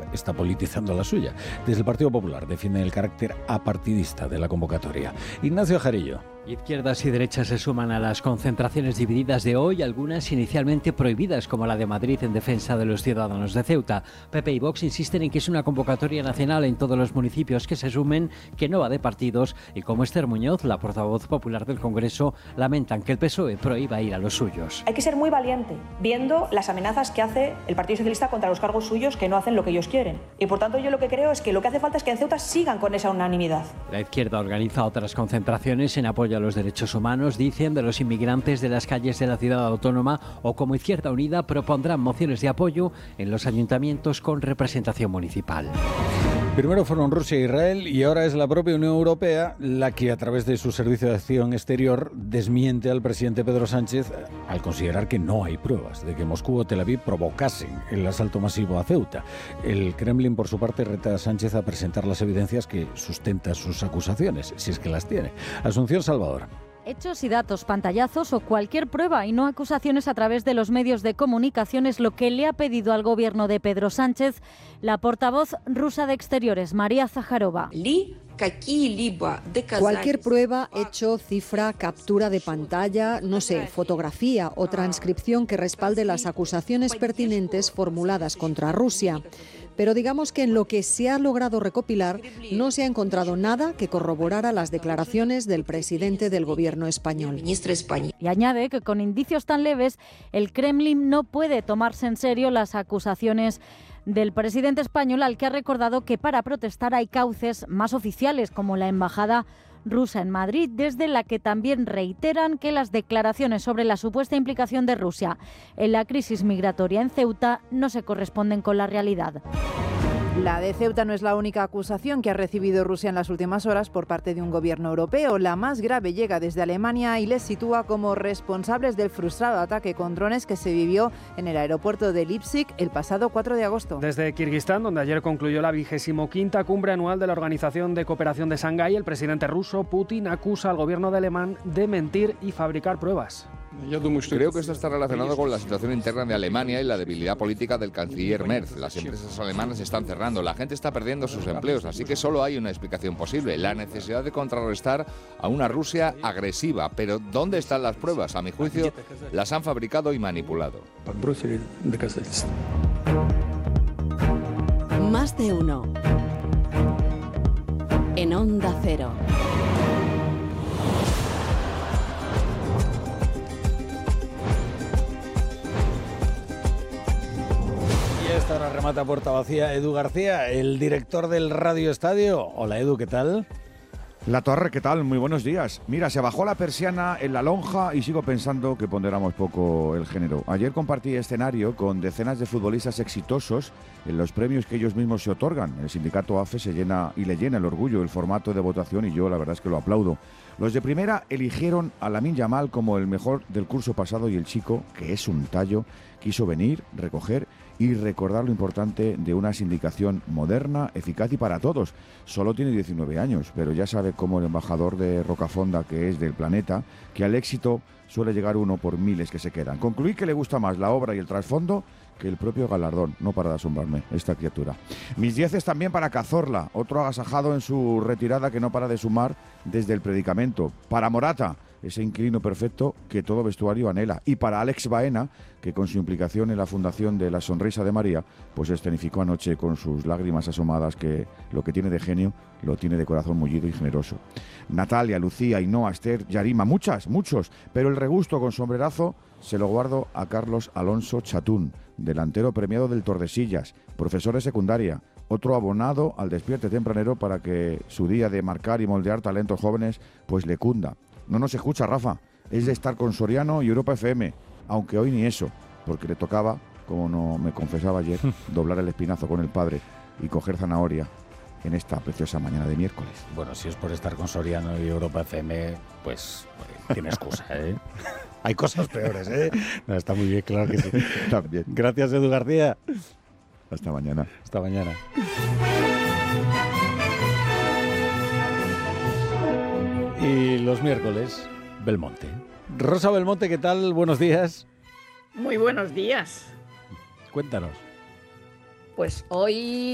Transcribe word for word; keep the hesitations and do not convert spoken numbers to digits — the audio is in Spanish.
está politizando la suya. Desde el Partido Popular defienden el carácter apartidista de la convocatoria. Ignacio Jarillo. Izquierdas y derechas se suman a las concentraciones divididas de hoy, algunas inicialmente prohibidas, como la de Madrid en defensa de los ciudadanos de Ceuta. P P y Vox insisten en que es una convocatoria nacional en todos los municipios que se sumen, que no va de partidos, y como Esther Muñoz, la portavoz popular del Congreso, lamentan que el P S O E prohíba ir a los suyos. Hay que ser muy valiente, viendo las amenazas que hace el Partido Socialista contra los cargos suyos que no hacen lo que ellos quieren. Y por tanto yo lo que creo es que lo que hace falta es que en Ceuta sigan con esa unanimidad. La izquierda organiza otras concentraciones en apoyo a los derechos humanos, dicen, de los inmigrantes de las calles de la ciudad autónoma, o como Izquierda Unida propondrán mociones de apoyo en los ayuntamientos con representación municipal. Primero fueron Rusia e Israel y ahora es la propia Unión Europea la que, a través de su Servicio de Acción Exterior, desmiente al presidente Pedro Sánchez al considerar que no hay pruebas de que Moscú o Tel Aviv provocasen el asalto masivo a Ceuta. El Kremlin, por su parte, reta a Sánchez a presentar las evidencias que sustentan sus acusaciones, si es que las tiene. Asunción Salvador. Hechos y datos, pantallazos o cualquier prueba y no acusaciones a través de los medios de comunicación es lo que le ha pedido al gobierno de Pedro Sánchez la portavoz rusa de Exteriores, María Zaharova. Cualquier prueba, hecho, cifra, captura de pantalla, no sé, fotografía o transcripción que respalde las acusaciones pertinentes formuladas contra Rusia. Pero digamos que en lo que se ha logrado recopilar no se ha encontrado nada que corroborara las declaraciones del presidente del gobierno español. Y añade que con indicios tan leves, el Kremlin no puede tomarse en serio las acusaciones del presidente español, al que ha recordado que para protestar hay cauces más oficiales, como la embajada rusa en Madrid, desde la que también reiteran que las declaraciones sobre la supuesta implicación de Rusia en la crisis migratoria en Ceuta no se corresponden con la realidad. La de Ceuta no es la única acusación que ha recibido Rusia en las últimas horas por parte de un gobierno europeo. La más grave llega desde Alemania y les sitúa como responsables del frustrado ataque con drones que se vivió en el aeropuerto de Leipzig el pasado cuatro de agosto. Desde Kirguistán, donde ayer concluyó la vigésimo quinta cumbre anual de la Organización de Cooperación de Shanghái, el presidente ruso Putin acusa al gobierno de alemán de mentir y fabricar pruebas. Creo que esto está relacionado con la situación interna de Alemania y la debilidad política del canciller Merz. Las empresas alemanas están cerrando, la gente está perdiendo sus empleos, así que solo hay una explicación posible: la necesidad de contrarrestar a una Rusia agresiva. Pero ¿dónde están las pruebas? A mi juicio, las han fabricado y manipulado. Más de uno. En Onda Cero. Esta hora remata puerta vacía Edu García, el director del Radio Estadio. Hola Edu, ¿qué tal? La Torre, ¿qué tal? Muy buenos días. Mira, se bajó la persiana en la lonja y sigo pensando que ponderamos poco el género. Ayer compartí escenario con decenas de futbolistas exitosos en los premios que ellos mismos se otorgan. El sindicato A F E se llena y le llena el orgullo el formato de votación y yo la verdad es que lo aplaudo. Los de primera eligieron a Lamine Yamal como el mejor del curso pasado y el chico, que es un tallo, quiso venir, recoger y recordar lo importante de una sindicación moderna, eficaz y para todos. Solo tiene diecinueve años, pero ya sabe, como el embajador de Rocafonda que es del planeta, que al éxito suele llegar uno por miles que se quedan. Concluí que le gusta más la obra y el trasfondo que el propio galardón. No para de asombrarme esta criatura. Mis dieces también para Cazorla, otro agasajado en su retirada que no para de sumar desde el predicamento. Para Morata, ese inquilino perfecto que todo vestuario anhela. Y para Alex Baena, que con su implicación en la fundación de La Sonrisa de María, pues escenificó anoche con sus lágrimas asomadas que lo que tiene de genio lo tiene de corazón mullido y generoso. Natalia, Lucía, Ainhoa, Esther, Yarima, muchas, muchos, pero el regusto con sombrerazo se lo guardo a Carlos Alonso Chatún, delantero premiado del Tordesillas, profesor de secundaria, otro abonado al despierte tempranero para que su día de marcar y moldear talentos jóvenes pues le cunda. No nos escucha, Rafa, es de estar con Soriano y Europa F M, aunque hoy ni eso, porque le tocaba, como no me confesaba ayer, doblar el espinazo con el padre y coger zanahoria en esta preciosa mañana de miércoles. Bueno, si es por estar con Soriano y Europa F M, pues eh, tiene excusa, ¿eh? Hay cosas peores, ¿eh? No, está muy bien, claro que sí. También. Gracias, Edu García. Hasta mañana. Hasta mañana. Y los miércoles, Belmonte. Rosa Belmonte, ¿qué tal? Buenos días. Muy buenos días. Cuéntanos. Pues hoy